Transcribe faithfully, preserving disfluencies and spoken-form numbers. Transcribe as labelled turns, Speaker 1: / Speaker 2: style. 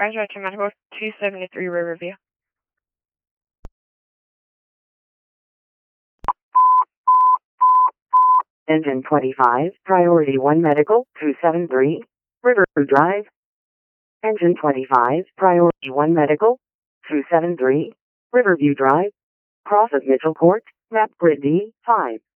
Speaker 1: Roger to Medical two seventy-three Riverview.
Speaker 2: Engine twenty-five, Priority one Medical, two seventy-three, Riverview Drive. Engine twenty-five, Priority one Medical, two seventy-three, Riverview Drive. Cross of Mitchell Court, map grid D, five.